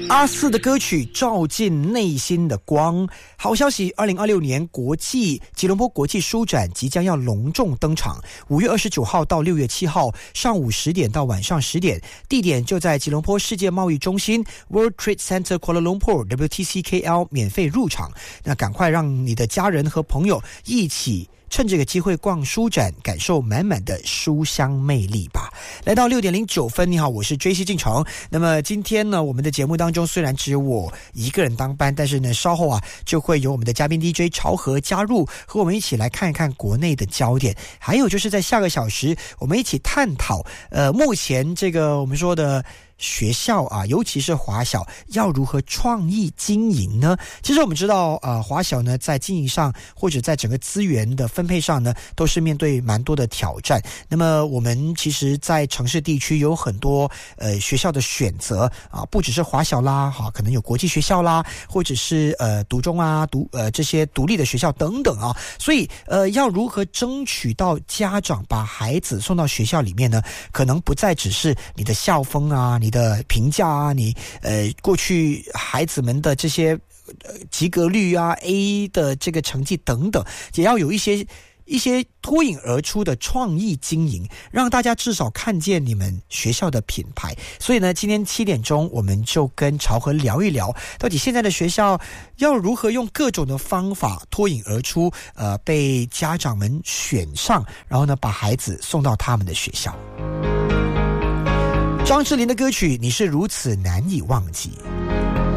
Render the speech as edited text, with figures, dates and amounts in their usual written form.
阿四的歌曲照进内心的光。好消息，2026年吉隆坡国际书展即将要隆重登场，5月29号到6月7号上午10点到晚上10点，地点就在吉隆坡世界贸易中心 World Trade Center Kuala Lumpur WTC KL， 免费入场。那赶快让你的家人和朋友一起趁这个机会逛书展，感受满满的书香魅力吧。来到6点09分，你好，我是 JC 进城。那么今天呢，我们的节目当中虽然只有我一个人当班，但是呢，稍后就会有我们的嘉宾 DJ 朝和加入，和我们一起来看一看国内的焦点。还有就是在下个小时，我们一起探讨目前这个我们说的学校尤其是华小要如何创意经营呢？其实我们知道华小呢在经营上或者在整个资源的分配上呢都是面对蛮多的挑战。那么我们其实在城市地区有很多学校的选择不只是华小啦可能有国际学校啦，或者是独中这些独立的学校等等所以要如何争取到家长把孩子送到学校里面呢？可能不再只是你的校风你的评价你过去孩子们的这些及格率A 的这个成绩等等，也要有一些脱颖而出的创意经营，让大家至少看见你们学校的品牌。所以呢，今天7点钟我们就跟朝和聊一聊，到底现在的学校要如何用各种的方法脱颖而出，被家长们选上，然后呢把孩子送到他们的学校。张智霖的歌曲《你是如此难以忘记》。